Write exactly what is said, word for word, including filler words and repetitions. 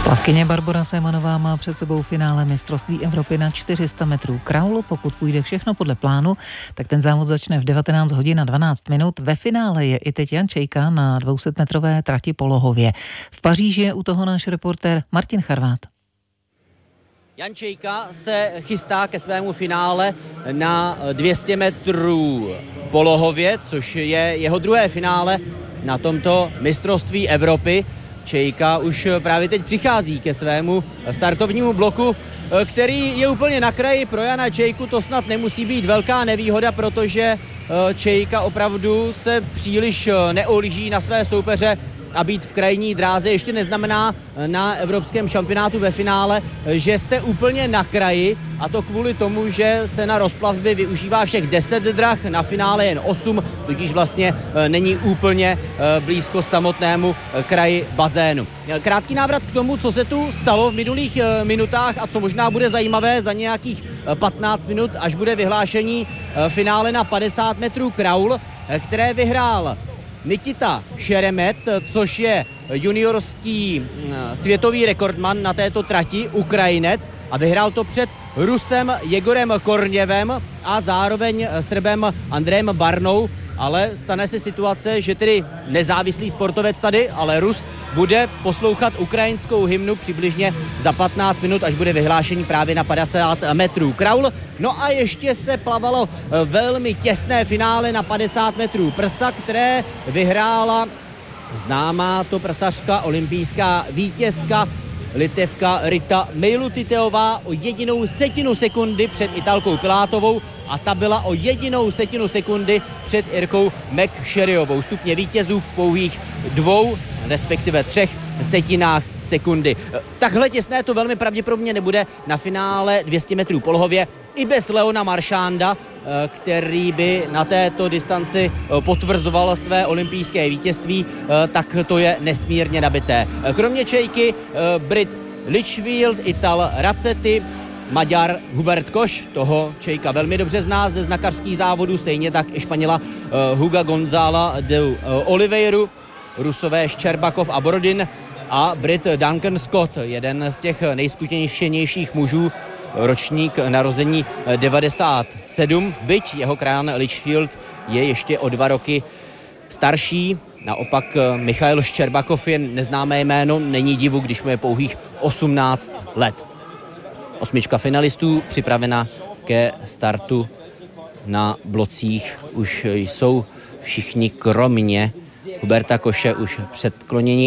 Plavkyně Barbora Semanová má před sebou finále mistrovství Evropy na čtyři sta metrů kraul. Pokud půjde všechno podle plánu, tak ten závod začne v devatenáct hodin a dvanáct minut. Ve finále je i teď Jan Čejka na dvousetmetrové trati po Lohově. V Paříži je u toho náš reportér Martin Charvát. Jan Čejka se chystá ke svému finále na dvě stě metrů po Lohově, což je jeho druhé finále na tomto mistrovství Evropy. Čejka už právě teď přichází ke svému startovnímu bloku, který je úplně na kraji. Pro Jana Čejku to snad nemusí být velká nevýhoda, protože Čejka opravdu se příliš neohlíží na své soupeře a být v krajní dráze ještě neznamená na evropském šampionátu ve finále, že jste úplně na kraji, a to kvůli tomu, že se na rozplavbě využívá všech deset drah, na finále jen osm, tudíž vlastně není úplně blízko samotnému kraji bazénu. Krátký návrat k tomu, co se tu stalo v minulých minutách a co možná bude zajímavé za nějakých patnáct minut, až bude vyhlášení finále na padesát metrů kraul, které vyhrál Nikita Šeremet, což je juniorský světový rekordman na této trati, Ukrajinec, a vyhrál to před Rusem Jegorem Korněvem a zároveň Srbem Andrejem Barnou, ale stane se situace, že tedy nezávislý sportovec tady, ale Rus, bude poslouchat ukrajinskou hymnu přibližně za patnáct minut, až bude vyhlášení právě na padesát metrů kraul. No a ještě se plavalo velmi těsné finále na padesát metrů prsa, které vyhrála známá to prsařka, olympijská vítězka, Litevka Rita Meilutiteová o jedinou setinu sekundy před Italkou Pilátovou, a ta byla o jedinou setinu sekundy před Irkou McSherryovou. Stupně vítězů v pouhých dvou, respektive třech setinách sekundy. Takhle těsné to velmi pravděpodobně nebude na finále dvě stě metrů po Lohově i bez Leona Marchanda, který by na této distanci potvrzoval své olympijské vítězství, tak to je nesmírně nabité. Kromě Čejky Brit Litchfield, Ital Racetti, Maďar Hubert Koš, toho Čejka velmi dobře zná ze znakařských závodů, stejně tak i Španěla Huga Gonzala de Oliveiru, Rusové Ščerbakov a Borodin a Brit Duncan Scott, jeden z těch nejzkušenějších mužů, ročník narození devadesát sedm, byť jeho krán Litchfield je ještě o dva roky starší. Naopak Michail Ščerbakov je neznámé jméno, není divu, když mu je pouhých osmnáct let. Osmička finalistů připravena ke startu. Na blocích už jsou všichni kromě Huberta Koše už předkloněni.